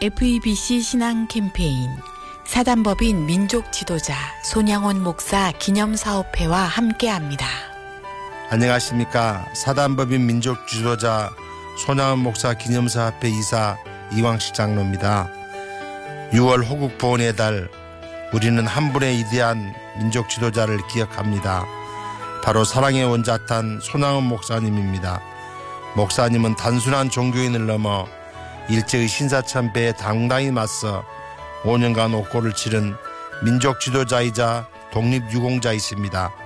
FEBC 신앙 캠페인 사단법인 민족 지도자 손양원 목사 기념사업회와 함께합니다. 안녕하십니까. 사단법인 민족 지도자 손양원 목사 기념사업회 이사 이광식 장로입니다. 6월 호국 보훈의 달, 우리는 한 분의 위대한 민족 지도자를 기억합니다. 바로 사랑의 원자탄 손양원 목사님입니다. 목사님은 단순한 종교인을 넘어 일제의 신사참배에 당당히 맞서 5년간 옥고를 치른 민족 지도자이자 독립유공자이십니다.